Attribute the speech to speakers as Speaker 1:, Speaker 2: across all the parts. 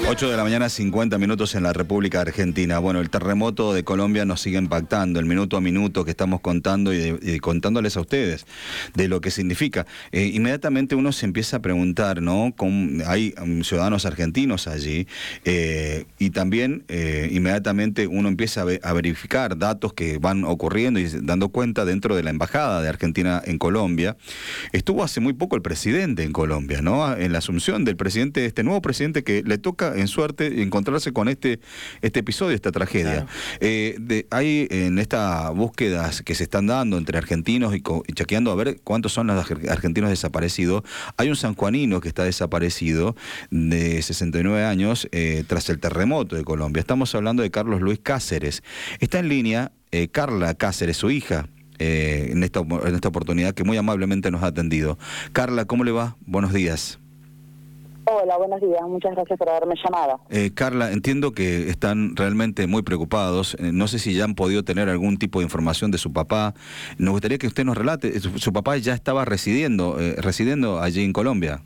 Speaker 1: 8 de la mañana, 50 minutos en la República Argentina. Bueno, el terremoto de Colombia nos sigue impactando, el minuto a minuto que estamos contando y contándoles a ustedes de lo que significa. Inmediatamente uno se empieza a preguntar, ¿no? Hay ciudadanos argentinos allí y también inmediatamente uno empieza a verificar datos que van ocurriendo y dando cuenta dentro de la Embajada de Argentina en Colombia. Estuvo hace muy poco el presidente en Colombia, ¿no? En la asunción del presidente, este nuevo presidente que le toca en suerte encontrarse con este episodio, esta tragedia. Claro. Hay en estas búsquedas que se están dando entre argentinos y chequeando a ver cuántos son los argentinos desaparecidos, hay un sanjuanino que está desaparecido de 69 años tras el terremoto de Colombia. Estamos hablando de Carlos Luis Cáceres. Está en línea Carla Cáceres, su hija, en esta oportunidad que muy amablemente nos ha atendido. Carla, ¿cómo le va? Buenos días.
Speaker 2: Hola, buenos días. Muchas gracias por haberme llamado.
Speaker 1: Carla, entiendo que están realmente muy preocupados. No sé si ya han podido tener algún tipo de información de su papá. Nos gustaría que usted nos relate. Su papá ya estaba residiendo allí en Colombia.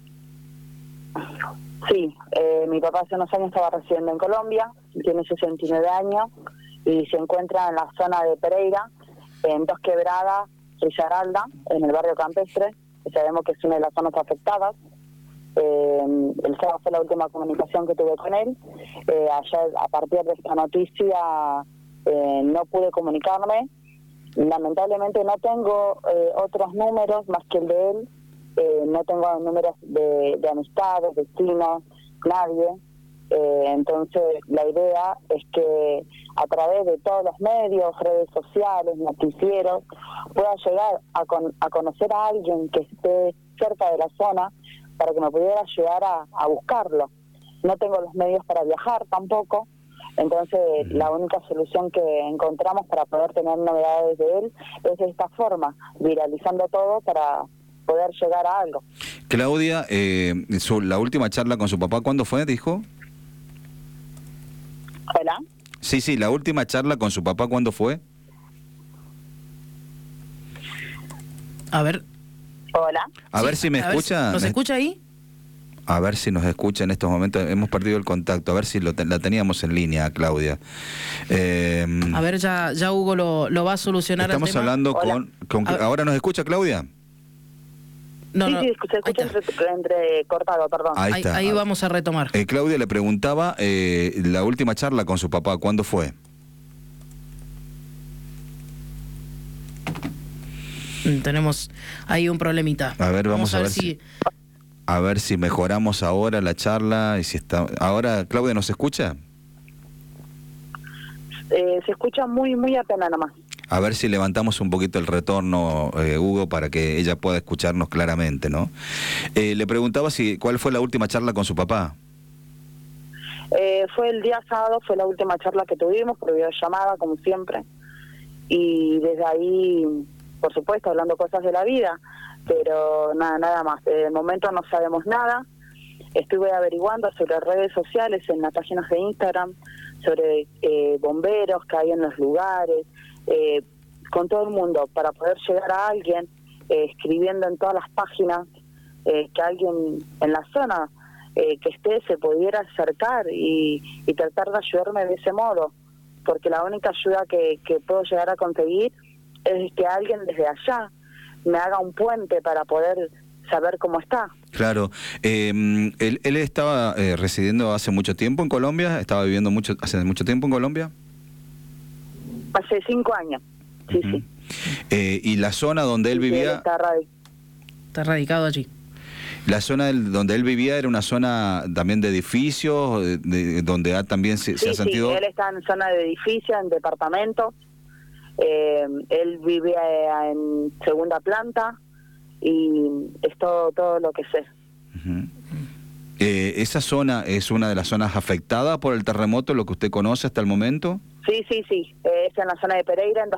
Speaker 2: Sí, mi papá hace unos años estaba residiendo en Colombia, tiene 69 años y se encuentra en la zona de Pereira, en Dos Quebradas, Risaralda, en el barrio Campestre, que sabemos que es una de las zonas afectadas. El sábado fue la última comunicación que tuve con él. Ayer, a partir de esta noticia, no pude comunicarme. Lamentablemente no tengo otros números más que el de él. No tengo números de amistades, vecinos, nadie. Entonces la idea es que a través de todos los medios, redes sociales, noticieros, pueda llegar a conocer a alguien que esté cerca de la zona para que me pudiera ayudar a buscarlo. No tengo los medios para viajar tampoco, entonces la única solución que encontramos para poder tener novedades de él es de esta forma, viralizando todo para poder llegar a algo.
Speaker 1: Claudia, la última charla con su papá, ¿cuándo fue, dijo?
Speaker 2: ¿Hola?
Speaker 1: Sí, la última charla con su papá, ¿cuándo fue?
Speaker 3: A ver...
Speaker 2: Hola.
Speaker 1: A ver si me escucha.
Speaker 3: ¿Nos escucha ahí?
Speaker 1: A ver si nos escucha en estos momentos. Hemos perdido el contacto. A ver si la teníamos en línea, Claudia.
Speaker 3: A ver, ya Hugo lo va a solucionar.
Speaker 1: Estamos hablando con ¿ahora nos escucha, Claudia?
Speaker 2: No, sí, se escucha entrecortado, perdón.
Speaker 3: Ahí vamos a retomar.
Speaker 1: Claudia le preguntaba la última charla con su papá, ¿cuándo fue?
Speaker 3: Tenemos ahí un problemita.
Speaker 1: A ver, vamos a ver si mejoramos ahora la charla y si está. Ahora, Claudia, ¿nos escucha?
Speaker 2: Se escucha muy apenas nomás.
Speaker 1: A ver si levantamos un poquito el retorno, Hugo, para que ella pueda escucharnos claramente, ¿no? Le preguntaba cuál fue la última charla con su papá.
Speaker 2: Fue el día sábado, fue la última charla que tuvimos por videollamada, como siempre. Y desde ahí, por supuesto, hablando cosas de la vida, pero nada más. De momento no sabemos nada. Estuve averiguando sobre redes sociales, en las páginas de Instagram, sobre bomberos que hay en los lugares, con todo el mundo, para poder llegar a alguien, escribiendo en todas las páginas, que alguien en la zona que esté se pudiera acercar y tratar de ayudarme de ese modo, porque la única ayuda que puedo llegar a conseguir es que alguien desde allá me haga un puente para poder saber cómo está.
Speaker 1: Claro. ¿Él estaba residiendo hace mucho tiempo en Colombia? ¿Estaba viviendo hace mucho tiempo en Colombia?
Speaker 2: Hace 5 años, sí, sí.
Speaker 1: ¿Y la zona donde él vivía?
Speaker 3: Está radicado allí.
Speaker 1: ¿La zona donde él vivía era una zona también de edificios, donde también se ha sentido...?
Speaker 2: Sí, él está en zona de edificios, en departamentos. Él vive en segunda planta y es todo lo que sé.
Speaker 1: ¿Esa zona es una de las zonas afectadas por el terremoto, lo que usted conoce hasta el momento?
Speaker 2: Sí, es en la zona de Pereira, en